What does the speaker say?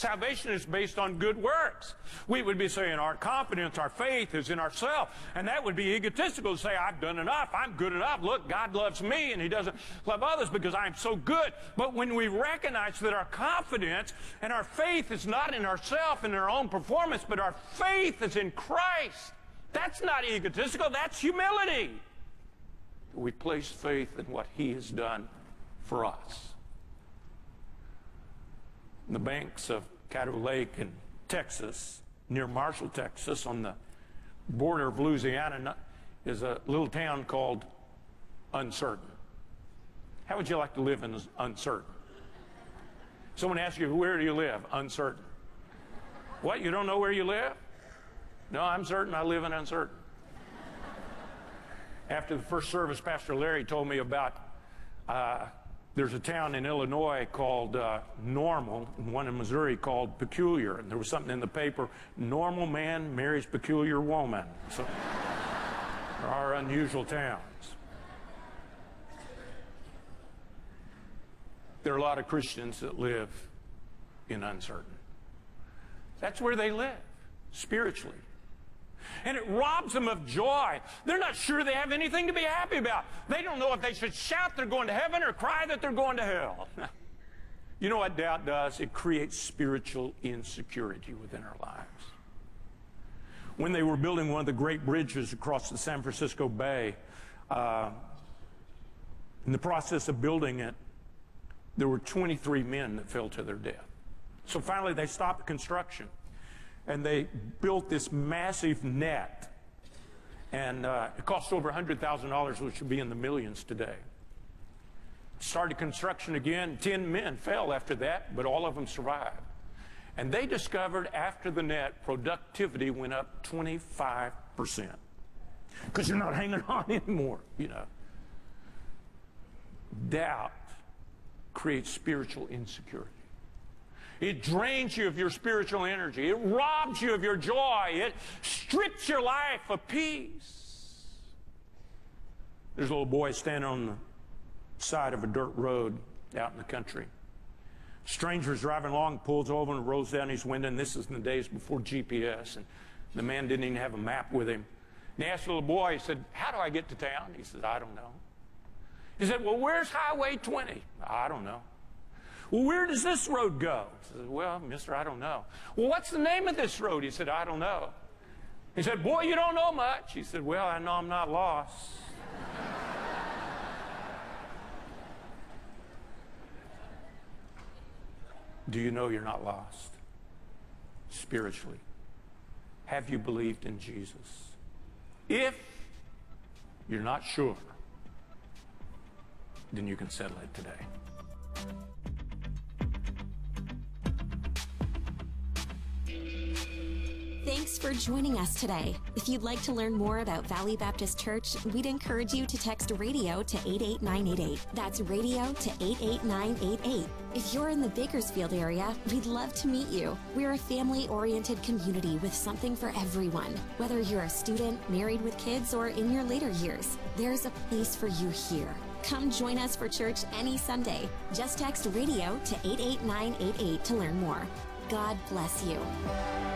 Salvation is based on good works. We would be saying our confidence, our faith is in ourselves. And that would be egotistical to say, I've done enough, I'm good enough. Look, God loves me and He doesn't love others because I'm so good. But when we recognize that our confidence and our faith is not in ourselves and our own performance, but our faith is in Christ, that's not egotistical, that's humility. We place faith in what He has done for us. On the banks of Caddo Lake in Texas, near Marshall, Texas, on the border of Louisiana, is a little town called Uncertain. How would you like to live in Uncertain? Someone asks you, where do you live? Uncertain. What, you don't know where you live? No, I'm certain I live in Uncertain. After the first service, Pastor Larry told me about there's a town in Illinois called Normal, and one in Missouri called Peculiar. And there was something in the paper, normal man marries peculiar woman. So there are unusual towns. There are a lot of Christians that live in Uncertain. That's where they live, spiritually. And it robs them of joy. They're not sure they have anything to be happy about. They don't know if they should shout they're going to heaven or cry that they're going to hell. You know what doubt does? It creates spiritual insecurity within our lives. When they were building one of the great bridges across the San Francisco Bay, in the process of building it, there were 23 men that fell to their death. So finally they stopped construction. And they built this massive net. And it cost over $100,000, which would be in the millions today. Started construction again. 10 men fell after that, but all of them survived. And they discovered after the net, productivity went up 25%. Because you're not hanging on anymore, you know. Doubt creates spiritual insecurity. It drains you of your spiritual energy. It robs you of your joy. It strips your life of peace. There's a little boy standing on the side of a dirt road out in the country. Stranger's driving along, pulls over and rolls down his window, and this is in the days before GPS, and the man didn't even have a map with him. And he asked the little boy, he said, how do I get to town? He said, I don't know. He said, well, where's Highway 20? I don't know. Well, where does this road go? He said, well, mister, I don't know. Well, what's the name of this road? He said, I don't know. He said, boy, you don't know much. He said, well, I know I'm not lost. Do you know you're not lost spiritually? Have you believed in Jesus? If you're not sure, then you can settle it today. Thanks for joining us today. If you'd like to learn more about Valley Baptist Church, we'd encourage you to text radio to 88988. That's radio to 88988. If you're in the Bakersfield area, we'd love to meet you. We're a family-oriented community with something for everyone. Whether you're a student, married with kids, or in your later years, there's a place for you here. Come join us for church any Sunday. Just text radio to 88988 to learn more. God bless you.